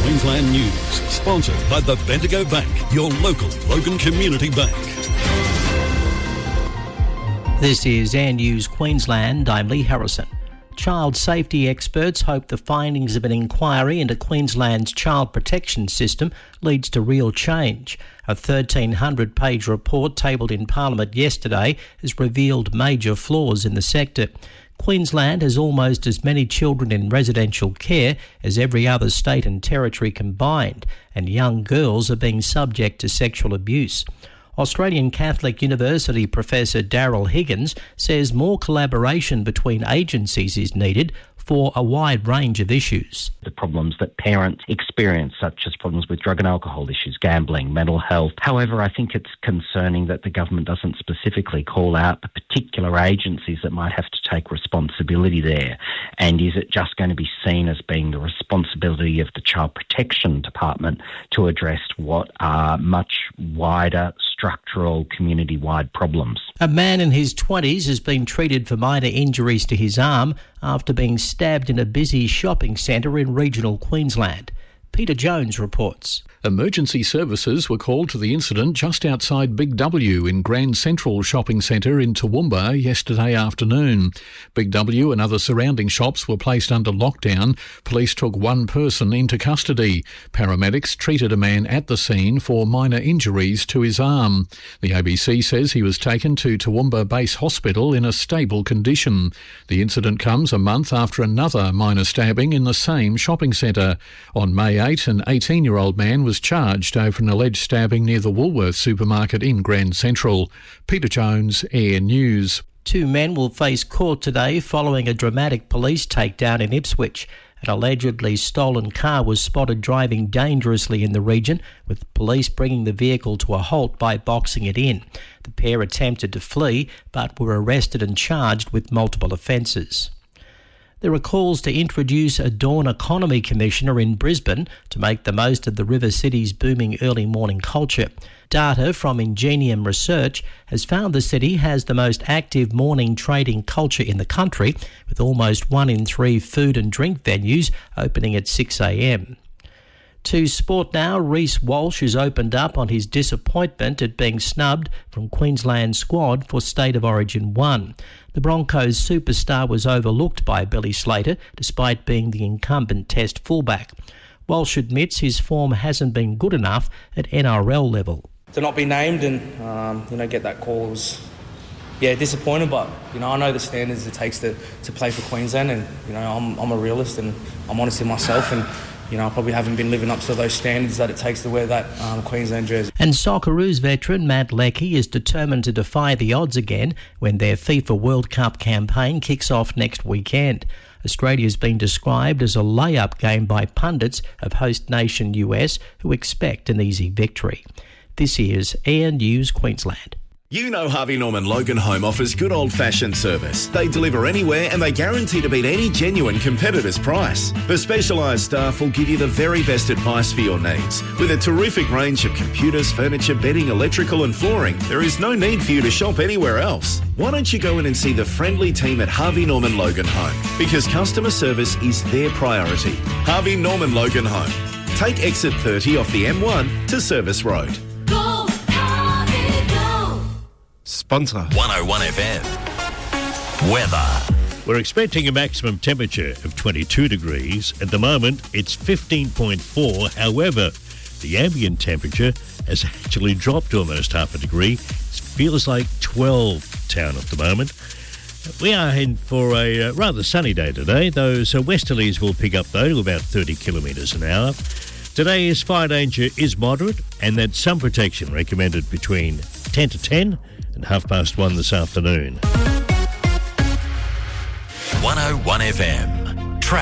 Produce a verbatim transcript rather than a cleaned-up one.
Queensland News, sponsored by the Bendigo Bank, your local Logan Community Bank. This is Air News Queensland. I'm Lee Harrison. Child safety experts hope the findings of an inquiry into Queensland's child protection system leads to real change. A thirteen hundred page report tabled in Parliament yesterday has revealed major flaws in the sector. Queensland has almost as many children in residential care as every other state and territory combined, and young girls are being subject to sexual abuse. Australian Catholic University Professor Daryl Higgins says more collaboration between agencies is needed for a wide range of issues. The problems that parents experience, such as problems with drug and alcohol issues, gambling, mental health. However, I think it's concerning that the government doesn't specifically call out the particular agencies that might have to take responsibility there. And is it just going to be seen as being the responsibility of the Child Protection Department to address what are much wider structural community-wide problems? A man in his twenties has been treated for minor injuries to his arm after being stabbed in a busy shopping centre in regional Queensland. Peter Jones reports. Emergency services were called to the incident just outside Big W in Grand Central Shopping Centre in Toowoomba yesterday afternoon. Big W and other surrounding shops were placed under lockdown. Police took one person into custody. Paramedics treated a man at the scene for minor injuries to his arm. The A B C says he was taken to Toowoomba Base Hospital in a stable condition. The incident comes a month after another minor stabbing in the same shopping centre. On May eighth, an eighteen-year-old man was charged over an alleged stabbing near the Woolworths supermarket in Grand Central. Peter Jones, Air News. Two men will face court today following a dramatic police takedown in Ipswich. An allegedly stolen car was spotted driving dangerously in the region, with police bringing the vehicle to a halt by boxing it in. The pair attempted to flee but were arrested and charged with multiple offences. There are calls to introduce a dawn economy commissioner in Brisbane to make the most of the river city's booming early morning culture. Data from Ingenium Research has found the city has the most active morning trading culture in the country, with almost one in three food and drink venues opening at six a m. To sport now, Reece Walsh has opened up on his disappointment at being snubbed from Queensland's squad for State of Origin one. The Broncos superstar was overlooked by Billy Slater despite being the incumbent Test fullback. Walsh admits his form hasn't been good enough at N R L level. To not be named and um, you know get that call was yeah disappointing, but you know I know the standards it takes to, to play for Queensland, and you know I'm I'm a realist and I'm honest in myself, and you know I probably haven't been living up to those standards that it takes to wear that um, Queensland jersey. And Socceroos veteran Matt Leckie is determined to defy the odds again when their FIFA World Cup campaign kicks off next weekend. Australia's been described as a layup game by pundits of host nation U S, who expect an easy victory. This is Air News Queensland. You know Harvey Norman Logan Home offers good old-fashioned service. They deliver anywhere and they guarantee to beat any genuine competitor's price. The specialised staff will give you the very best advice for your needs. With a terrific range of computers, furniture, bedding, electrical and flooring, there is no need for you to shop anywhere else. Why don't you go in and see the friendly team at Harvey Norman Logan Home? Because customer service is their priority. Harvey Norman Logan Home. Take exit thirty off the M one to Service Road. Sponsor one oh one F M. Weather. We're expecting a maximum temperature of twenty-two degrees. At the moment, it's fifteen point four. However, the ambient temperature has actually dropped almost half a degree. It feels like twelve town at the moment. We are in for a uh, rather sunny day today. Those uh, westerlies will pick up, though, to about thirty kilometres an hour. Today's fire danger is moderate, and that sun protection recommended between ten to ten and half past one this afternoon. one oh one F M.